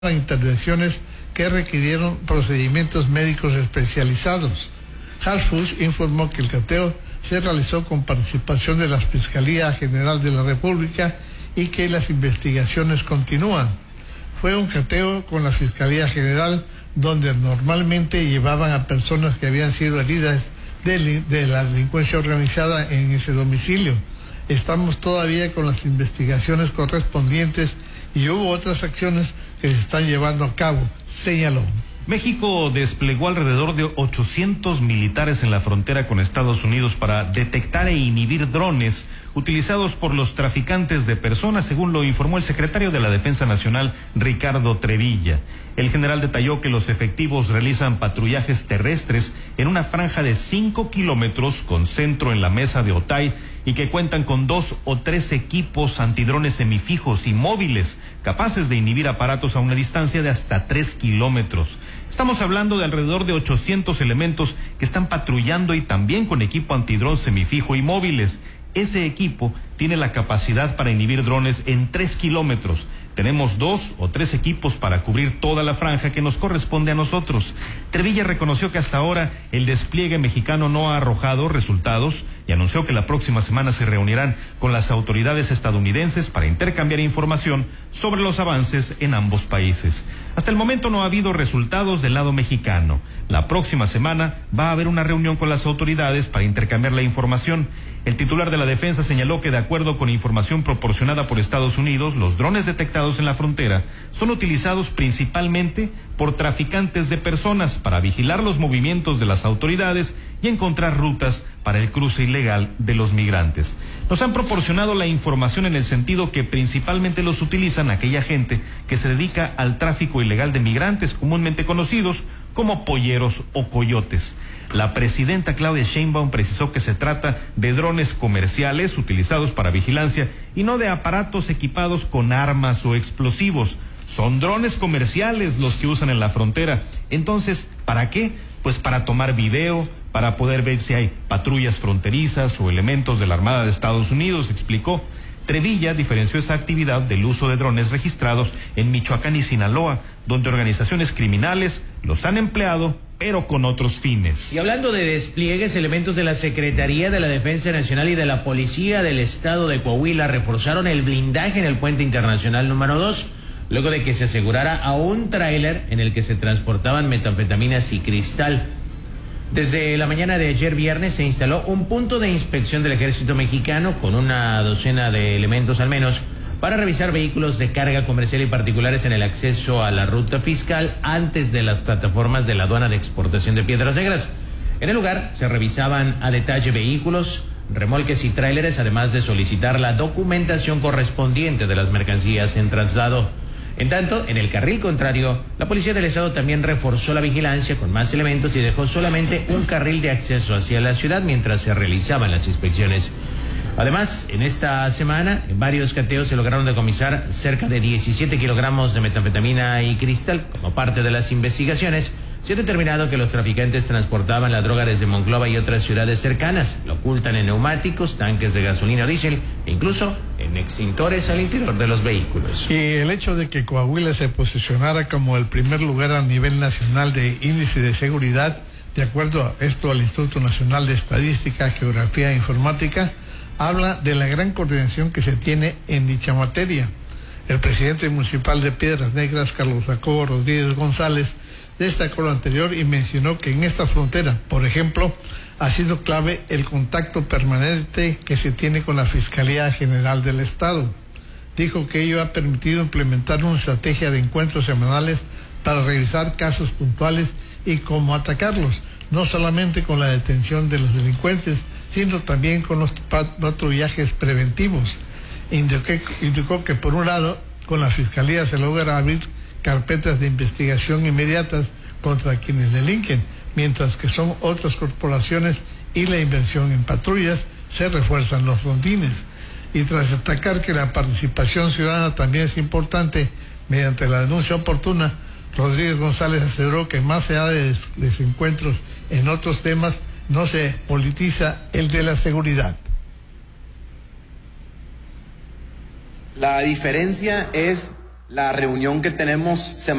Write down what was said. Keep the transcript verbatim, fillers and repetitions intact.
intervenciones que requirieron procedimientos médicos especializados. Harfush informó que el cateo se realizó con participación de la Fiscalía General de la República y que las investigaciones continúan. Fue un cateo con la Fiscalía General donde normalmente llevaban a personas que habían sido heridas de, de la delincuencia organizada en ese domicilio. Estamos todavía con las investigaciones correspondientes y hubo otras acciones que se están llevando a cabo, señaló. México desplegó alrededor de ochocientos militares en la frontera con Estados Unidos para detectar e inhibir drones utilizados por los traficantes de personas, según lo informó el secretario de la Defensa Nacional, Ricardo Trevilla. El general detalló que los efectivos realizan patrullajes terrestres en una franja de cinco kilómetros con centro en la mesa de Otay y que cuentan con dos o tres equipos antidrones semifijos y móviles capaces de inhibir aparatos a una distancia de hasta tres kilómetros. Estamos hablando de alrededor de ochocientos elementos que están patrullando y también con equipo antidrón semifijo y móviles. Ese equipo tiene la capacidad para inhibir drones en tres kilómetros. Tenemos dos o tres equipos para cubrir toda la franja que nos corresponde a nosotros. Trevilla reconoció que hasta ahora el despliegue mexicano no ha arrojado resultados y anunció que la próxima semana se reunirán con las autoridades estadounidenses para intercambiar información sobre los avances en ambos países. Hasta el momento no ha habido resultados del lado mexicano. La próxima semana va a haber una reunión con las autoridades para intercambiar la información. El titular de la defensa señaló que de acuerdo con información proporcionada por Estados Unidos, los drones detectados en la frontera son utilizados principalmente por traficantes de personas para vigilar los movimientos de las autoridades y encontrar rutas para el cruce ilegal de los migrantes. Nos han proporcionado la información en el sentido que principalmente los utilizan aquella gente que se dedica al tráfico ilegal de migrantes, comúnmente conocidos como polleros o coyotes. La presidenta Claudia Sheinbaum precisó que se trata de drones comerciales utilizados para vigilancia y no de aparatos equipados con armas o explosivos. Son drones comerciales los que usan en la frontera. Entonces, ¿para qué? Pues para tomar video, para poder ver si hay patrullas fronterizas o elementos de la Armada de Estados Unidos, explicó. Trevilla diferenció esa actividad del uso de drones registrados en Michoacán y Sinaloa, donde organizaciones criminales los han empleado, pero con otros fines. Y hablando de despliegues, elementos de la Secretaría de la Defensa Nacional y de la Policía del Estado de Coahuila reforzaron el blindaje en el puente internacional número dos, luego de que se asegurara a un tráiler en el que se transportaban metanfetaminas y cristal. Desde la mañana de ayer viernes se instaló un punto de inspección del Ejército Mexicano con una docena de elementos al menos para revisar vehículos de carga comercial y particulares en el acceso a la ruta fiscal antes de las plataformas de la aduana de exportación de Piedras Negras. En el lugar se revisaban a detalle vehículos, remolques y tráileres, además de solicitar la documentación correspondiente de las mercancías en traslado. En tanto, en el carril contrario, la Policía del Estado también reforzó la vigilancia con más elementos y dejó solamente un carril de acceso hacia la ciudad mientras se realizaban las inspecciones. Además, en esta semana, en varios cateos se lograron decomisar cerca de diecisiete kilogramos de metanfetamina y cristal. Como parte de las investigaciones, se ha determinado que los traficantes transportaban la droga desde Monclova y otras ciudades cercanas. Lo ocultan en neumáticos, tanques de gasolina o diésel e incluso en extintores al interior de los vehículos. Y el hecho de que Coahuila se posicionara como el primer lugar a nivel nacional de índice de seguridad, de acuerdo a esto al Instituto Nacional de Estadística, Geografía e Informática, habla de la gran coordinación que se tiene en dicha materia. El presidente municipal de Piedras Negras, Carlos Jacobo Rodríguez González, destacó lo anterior y mencionó que en esta frontera, por ejemplo, ha sido clave el contacto permanente que se tiene con la Fiscalía General del Estado. Dijo que ello ha permitido implementar una estrategia de encuentros semanales para revisar casos puntuales y cómo atacarlos, no solamente con la detención de los delincuentes, sino también con los patrullajes preventivos. Indicó, indicó que por un lado, con la Fiscalía se logra abrir carpetas de investigación inmediatas contra quienes delinquen, mientras que son otras corporaciones y la inversión en patrullas se refuerzan los rondines. Y tras destacar que la participación ciudadana también es importante mediante la denuncia oportuna, Rodríguez González aseguró que más allá de desencuentros en otros temas, no se politiza el de la seguridad. La diferencia es La reunión que tenemos semanalmente